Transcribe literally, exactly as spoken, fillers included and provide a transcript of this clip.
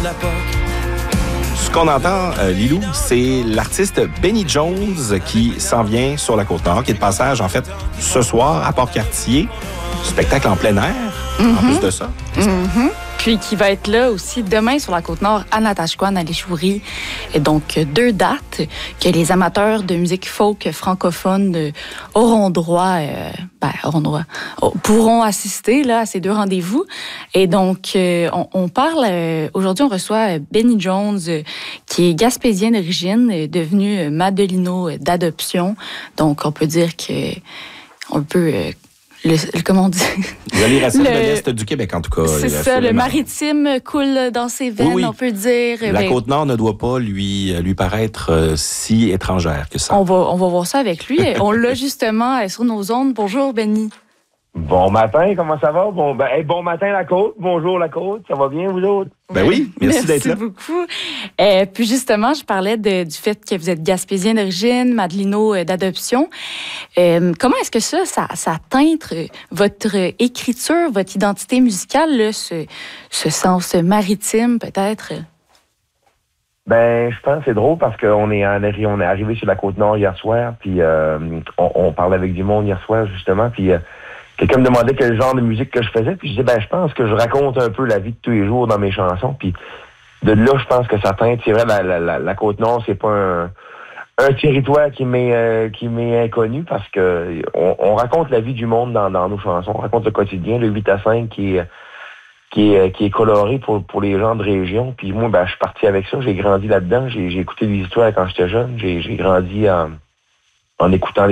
de la P O C. Ce qu'on entend, euh, Lilou, c'est l'artiste Benny Jones qui s'en vient sur la Côte-Nord, qui est de passage, en fait, ce soir à Port-Cartier. Spectacle en plein air, mm-hmm. en plus de ça. Mm-hmm. Puis qui va être là aussi demain sur la Côte-Nord à Natashquan, à l'Échouerie. Et donc, deux dates que les amateurs de musique folk francophone euh, auront droit, euh, ben, auront droit, pourront assister là, à ces deux rendez-vous. Et donc, euh, on, on parle, euh, aujourd'hui, on reçoit Benny Jones, euh, qui est gaspésien d'origine, euh, devenu euh, Madelino euh, d'adoption. Donc, on peut dire que on peut... Euh, Le, le, comment on dit? Vous allez rester de l'Est du Québec, en tout cas. C'est ça, le maritime coule dans ses veines, oui, oui. on peut dire. La ben, Côte-Nord ne doit pas lui, lui paraître euh, si étrangère que ça. On va, on va voir ça avec lui. On l'a justement sur nos ondes. Bonjour, Benny. Bon matin, comment ça va? Bon, ben, hey, bon matin, la Côte. Bonjour, la Côte. Ça va bien, vous autres? Ben oui, merci, merci d'être là. Merci beaucoup. Euh, puis justement, je parlais de, du fait que vous êtes gaspésien d'origine, Madelino euh, d'adoption. Euh, comment est-ce que ça, ça, ça teinte votre écriture, votre identité musicale, là, ce, ce sens maritime, peut-être? Ben, je pense que c'est drôle parce qu'on est, on est arrivé sur la Côte-Nord hier soir, puis euh, on, on parlait avec du monde hier soir, justement, puis... Euh, quelqu'un me demandait quel genre de musique que je faisais, puis je disais, ben, je pense que je raconte un peu la vie de tous les jours dans mes chansons, puis de là, je pense que ça teinte. C'est vrai, la, la, la Côte-Nord, c'est pas un, un territoire qui m'est euh, qui m'est inconnu, parce que on, on raconte la vie du monde dans, dans nos chansons, on raconte le quotidien, le huit à cinq qui est, qui est, qui est coloré pour, pour les gens de région, puis moi, ben, je suis parti avec ça, j'ai grandi là-dedans, j'ai, j'ai écouté des histoires quand j'étais jeune, j'ai, j'ai grandi en, en écoutant